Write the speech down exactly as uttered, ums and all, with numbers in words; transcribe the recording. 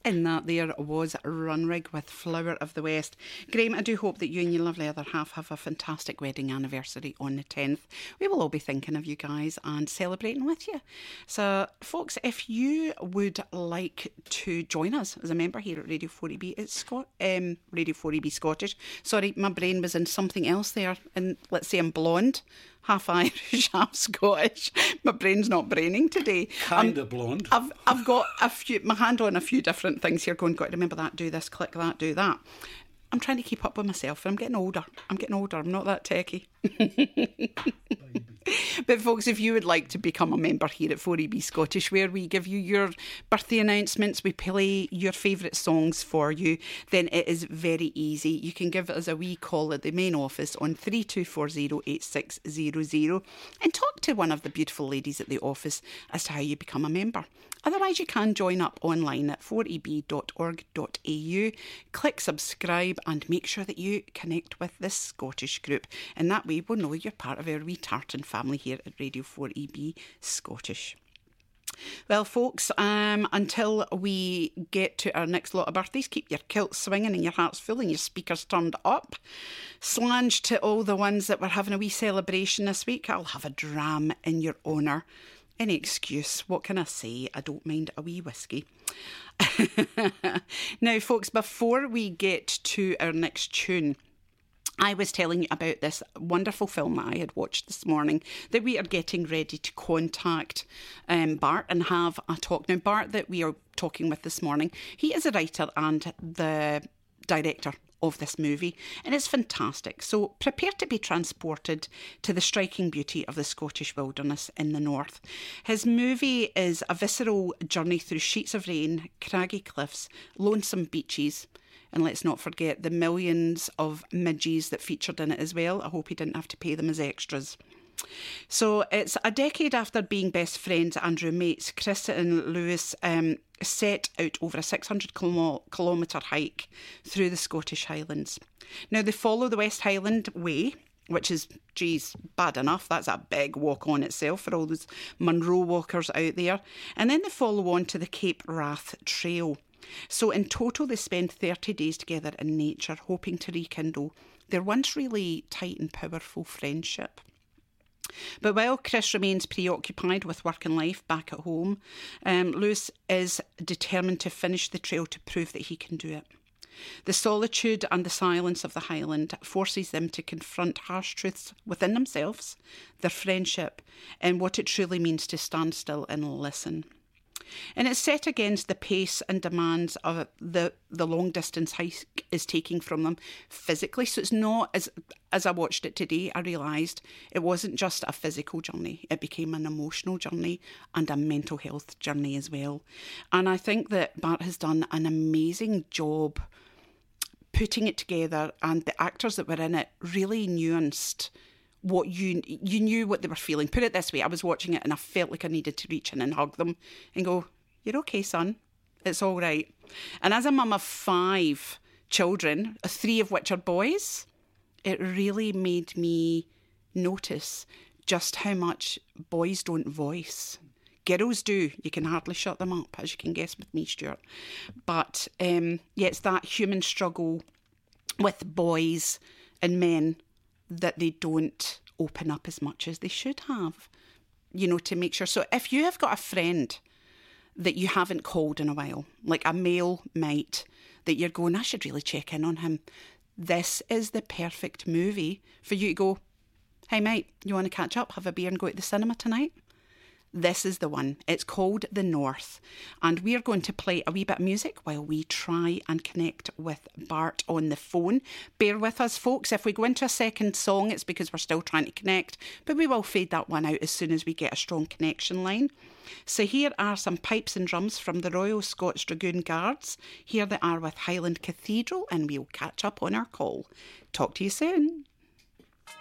And that there was Runrig with Flower of the West. Graham, I do hope that you and your lovely other half have a fantastic wedding anniversary on the tenth. We will all be thinking of you guys and celebrating with you. So, folks, if you would like to join us as a member here at Radio four E B, it's Scot- um, Radio four E B Scottish. Sorry, my brain was in something else there. And let's say I'm blonde. Half Irish, half Scottish. My brain's not braining today. Kind of blonde. I've I've got a few my hand on a few different things here. Going, got to remember that, do this, click that, do that. I'm trying to keep up with myself. I'm getting older. I'm getting older. I'm not that techie. But folks, if you would like to become a member here at four E B Scottish, where we give you your birthday announcements, we play your favourite songs for you, then it is very easy. You can give us a wee call at the main office on three two four zero eight six zero zero and talk to one of the beautiful ladies at the office as to how you become a member. Otherwise, you can join up online at four e b dot org dot a u, click subscribe and make sure that you connect with this Scottish group. And that way we'll know you're part of our wee tartan family here at Radio four E B Scottish. Well, folks, um, until we get to our next lot of birthdays, keep your kilts swinging and your hearts full and your speakers turned up. Slange to all the ones that were having a wee celebration this week. I'll have a dram in your honour. Any excuse, what can I say? I don't mind a wee whiskey. Now, folks, before we get to our next tune, I was telling you about this wonderful film that I had watched this morning, that we are getting ready to contact um, Bart and have a talk. Now, Bart that we are talking with this morning, he is a writer and the director of this movie, and it's fantastic. So prepare to be transported to the striking beauty of the Scottish wilderness in the north. His movie is a visceral journey through sheets of rain, craggy cliffs, lonesome beaches, and let's not forget the millions of midges that featured in it as well. I hope he didn't have to pay them as extras. So it's a decade after being best friends and roommates, Chris and Lewis um, set out over a six hundred kilometre hike through the Scottish Highlands. Now they follow the West Highland Way, which is, geez, bad enough. That's a big walk on itself for all those Munro walkers out there. And then they follow on to the Cape Wrath Trail. So in total they spend thirty days together in nature, hoping to rekindle their once really tight and powerful friendship. But while Chris remains preoccupied with work and life back at home, um, Lewis is determined to finish the trail to prove that he can do it. The solitude and the silence of the Highland forces them to confront harsh truths within themselves, their friendship, and what it truly means to stand still and listen. And it's set against the pace and demands of the, the long distance hike is taking from them physically. So it's not, as as I watched it today, I realised it wasn't just a physical journey. It became an emotional journey and a mental health journey as well. And I think that Bart has done an amazing job putting it together, and the actors that were in it really nuanced what you you knew what they were feeling. Put it this way, I was watching it and I felt like I needed to reach in and hug them and go, "You're okay, son. It's all right." And as a mum of five children, three of which are boys, it really made me notice just how much boys don't voice. Girls do. You can hardly shut them up, as you can guess with me, Stuart. But um, yeah, it's that human struggle with boys and men that they don't open up as much as they should have, you know, to make sure. So if you have got a friend that you haven't called in a while, like a male mate, that you're going, I should really check in on him, this is the perfect movie for you to go, "Hey mate, you want to catch up, have a beer and go to the cinema tonight?" This is the one. It's called The North. And we're going to play a wee bit of music while we try and connect with Bart on the phone. Bear with us, folks. If we go into a second song, it's because we're still trying to connect. But we will fade that one out as soon as we get a strong connection line. So here are some pipes and drums from the Royal Scots Dragoon Guards. Here they are with Highland Cathedral, and we'll catch up on our call. Talk to you soon.